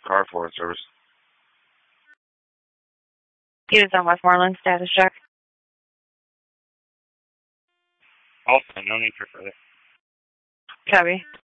car forward service. He was on Westmoreland, status check. Also, no need for further. Copy.